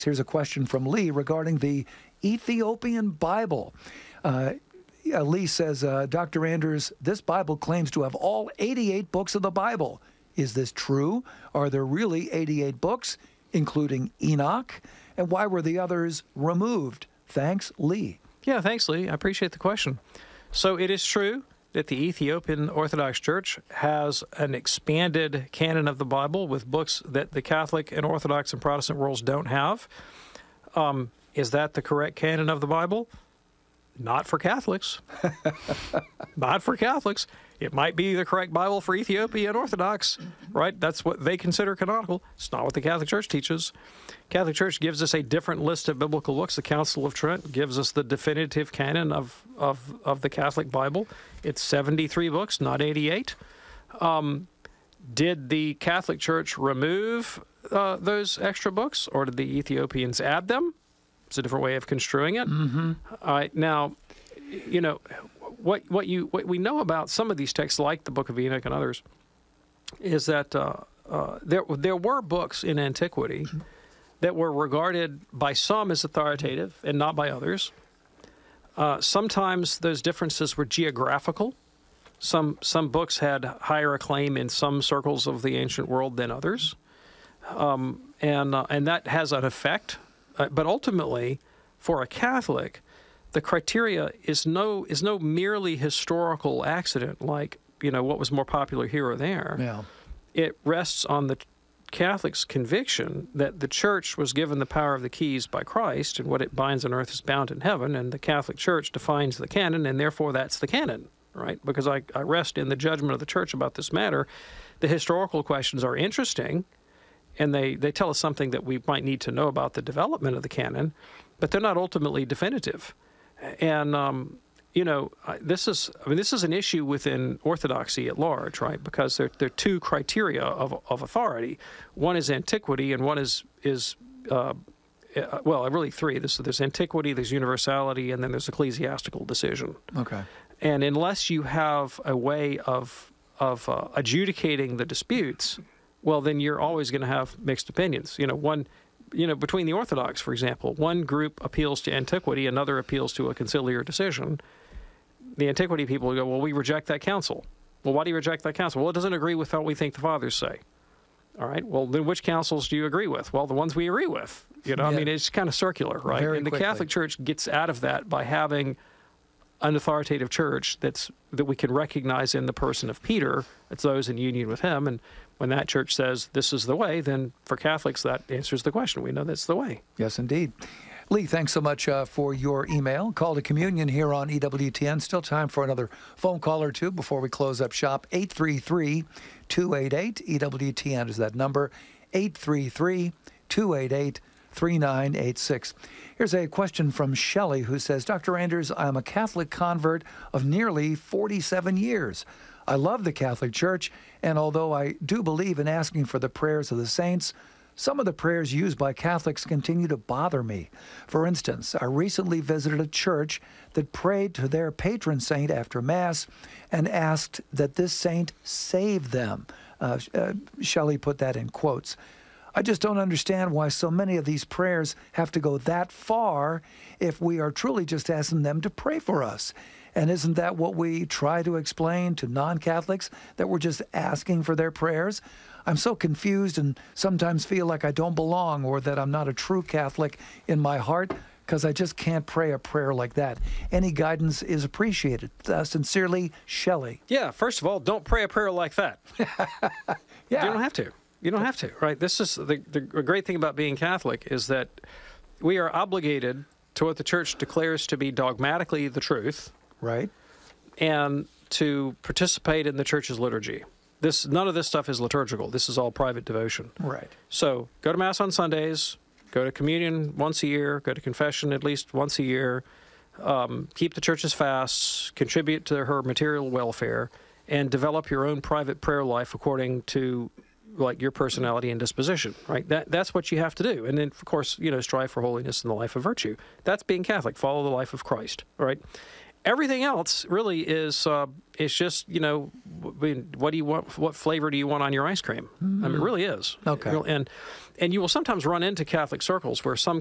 Here's a question from Lee regarding the Ethiopian Bible. Lee says, Dr. Anders, this Bible claims to have all 88 books of the Bible. Is this true? Are there really 88 books, including Enoch? And why were the others removed? Thanks, Lee. Yeah, thanks, Lee. I appreciate the question. So it is true that the Ethiopian Orthodox Church has an expanded canon of the Bible with books that the Catholic and Orthodox and Protestant worlds don't have. Is that the correct canon of the Bible? Not for Catholics. Not for Catholics. It might be the correct Bible for Ethiopian Orthodox, right? That's what they consider canonical. It's not what the Catholic Church teaches. Catholic Church gives us a different list of biblical books. The Council of Trent gives us the definitive canon of the Catholic Bible. It's 73 books, not 88. Did the Catholic Church remove those extra books, or did the Ethiopians add them? It's a different way of construing it. Mm-hmm. Now, you know, what we know about some of these texts, like the Book of Enoch and others, is that there were books in antiquity that were regarded by some as authoritative and not by others. Sometimes those differences were geographical. Some books had higher acclaim in some circles of the ancient world than others, and that has an effect. But ultimately, for a Catholic, the criteria is no merely historical accident, like, you know, what was more popular here or there. Yeah. It rests on the Catholic's conviction that the Church was given the power of the keys by Christ, and what it binds on earth is bound in heaven, and the Catholic Church defines the canon, and therefore that's the canon, right? Because I rest in the judgment of the Church about this matter. The historical questions are interesting, and they tell us something that we might need to know about the development of the canon, but they're not ultimately definitive. And you know, this is an issue within Orthodoxy at large, right? Because there are two criteria of authority. One is antiquity, and one is really three. There's antiquity, there's universality, and then there's ecclesiastical decision. Okay. And unless you have a way of adjudicating the disputes, well, then you're always going to have mixed opinions. Between the Orthodox, for example, one group appeals to antiquity, another appeals to a conciliar decision. The antiquity people will go, well, we reject that council. Well, why do you reject that council? Well, it doesn't agree with what we think the fathers say. All right, well, then which councils do you agree with? Well, the ones we agree with. I mean, it's kind of circular, right? Very and the quickly. Catholic Church gets out of that by having an authoritative church that we can recognize in the person of Peter. It's those in union with him. And when that church says this is the way, then for Catholics, that answers the question. We know that's the way. Yes, indeed. Lee, thanks so much for your email. Call to communion here on EWTN. Still time for another phone call or two before we close up shop. 833-288-EWTN is that number. 833-288-3986. Here's a question from Shelley, who says, Dr. Anders, I'm a Catholic convert of nearly 47 years. I love the Catholic Church, and although I do believe in asking for the prayers of the saints, some of the prayers used by Catholics continue to bother me. For instance, I recently visited a church that prayed to their patron saint after Mass and asked that this saint save them. Shelley put that in quotes. I just don't understand why so many of these prayers have to go that far if we are truly just asking them to pray for us. And isn't that what we try to explain to non-Catholics, that we're just asking for their prayers? I'm so confused and sometimes feel like I don't belong, or that I'm not a true Catholic in my heart, because I just can't pray a prayer like that. Any guidance is appreciated. Sincerely, Shelley. Yeah, first of all, don't pray a prayer like that. Yeah. You don't have to. You don't have to, right? This is the great thing about being Catholic, is that we are obligated to what the Church declares to be dogmatically the truth. Right. And to participate in the Church's liturgy. None of this stuff is liturgical. This is all private devotion. Right. So go to Mass on Sundays, go to communion once a year, go to confession at least once a year, keep the Church's fasts, contribute to her material welfare, and develop your own private prayer life according to like your personality and disposition, right? That's what you have to do. And then, of course, strive for holiness in the life of virtue. That's being Catholic. Follow the life of Christ, all right? everything else really is just, what do you want? What flavor do you want on your ice cream? I mean, it really is. Okay. And you will sometimes run into Catholic circles where some